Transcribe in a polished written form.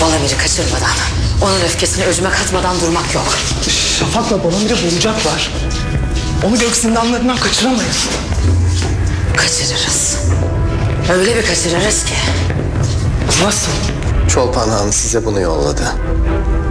Balamir'i kaçırmadan, onun öfkesini özüme katmadan durmak yok. Şafak'la Balamir'i bulacaklar. Onu Göksindanlarından kaçıramayız. Kaçırırız. Öyle bir kaçırırız ki. Nasıl? Çolpan Han size bunu yolladı.